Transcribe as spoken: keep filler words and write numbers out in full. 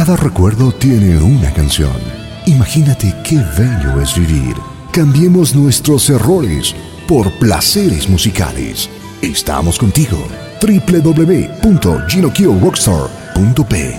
Cada recuerdo tiene una canción. Imagínate qué bello es vivir. Cambiemos nuestros errores por placeres musicales. Estamos contigo. doble u doble u doble u punto gino kio rockstar punto p